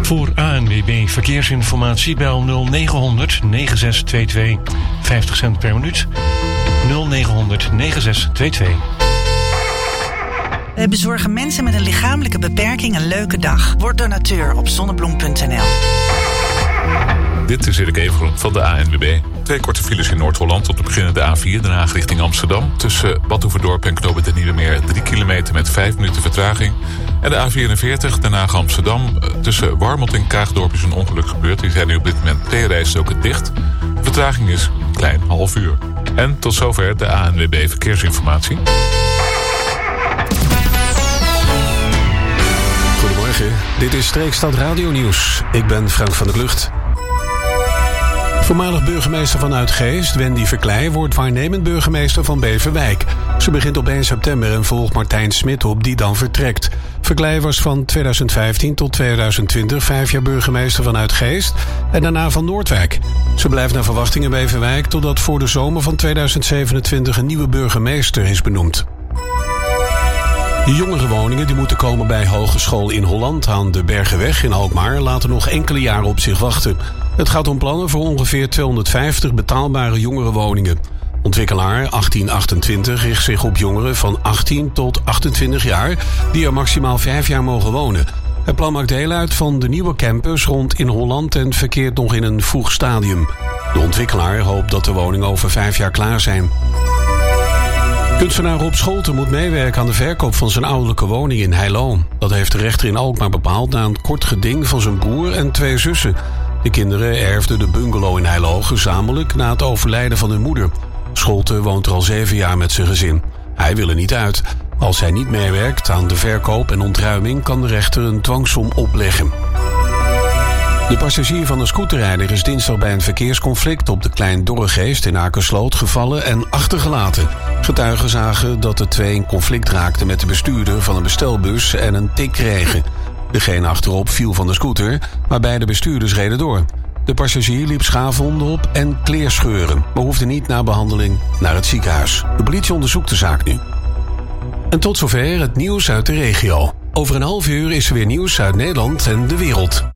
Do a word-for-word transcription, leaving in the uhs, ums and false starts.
Voor A N W B Verkeersinformatie bel nul negen negen zes twee twee vijftig cent per minuut. nul negen negen zes twee twee. We bezorgen mensen met een lichamelijke beperking een leuke dag. Word donateur op zonnebloem punt n l. Dit is Erik Evengroen van de A N W B. Twee korte files in Noord-Holland op de beginnende A vier, Den Haag richting Amsterdam. Tussen Bad Hoeverdorp en Knooppunt Den Nieuwe Meer drie kilometer met vijf minuten vertraging. En de A vierenveertig, Den Haag Amsterdam. Tussen Warmond en Kaagdorp is een ongeluk gebeurd. Die zijn nu op dit moment twee rijstroken dicht. De vertraging is een klein half uur. En tot zover de A N W B Verkeersinformatie. Goedemorgen, dit is Streekstad Radio Nieuws. Ik ben Frank van der Klucht. Voormalig burgemeester van Uitgeest, Wendy Verkleij, wordt waarnemend burgemeester van Beverwijk. Ze begint op één september en volgt Martijn Smit op, die dan vertrekt. Verkleij was van tweeduizend vijftien tot tweeduizend twintig vijf jaar burgemeester van Uitgeest en daarna van Noordwijk. Ze blijft naar verwachting in Beverwijk totdat voor de zomer van tweeduizend zevenentwintig een nieuwe burgemeester is benoemd. De jongerenwoningen die moeten komen bij Hogeschool in Holland aan de Bergenweg in Alkmaar laten nog enkele jaren op zich wachten. Het gaat om plannen voor ongeveer tweehonderdvijftig betaalbare jongerenwoningen. Ontwikkelaar achttien achtentwintig richt zich op jongeren van achttien tot achtentwintig jaar die er maximaal vijf jaar mogen wonen. Het plan maakt deel uit van de nieuwe campus rond in Holland en verkeert nog in een vroeg stadium. De ontwikkelaar hoopt dat de woningen over vijf jaar klaar zijn. Kunstenaar Rob Scholten moet meewerken aan de verkoop van zijn ouderlijke woning in Heilo. Dat heeft de rechter in Alkmaar bepaald na een kort geding van zijn broer en twee zussen. De kinderen erfden de bungalow in Heilo gezamenlijk na het overlijden van hun moeder. Scholten woont er al zeven jaar met zijn gezin. Hij wil er niet uit. Als hij niet meewerkt aan de verkoop en ontruiming kan de rechter een dwangsom opleggen. De passagier van een scooterrijder is dinsdag bij een verkeersconflict op de Klein Dorregeest in Akersloot gevallen en achtergelaten. Getuigen zagen dat de twee in conflict raakten met de bestuurder van een bestelbus en een tik kregen. Degene achterop viel van de scooter, maar beide bestuurders reden door. De passagier liep schaafwonden op en kleerscheuren, maar hoefde niet na behandeling naar het ziekenhuis. De politie onderzoekt de zaak nu. En tot zover het nieuws uit de regio. Over een half uur is er weer nieuws uit Nederland en de wereld.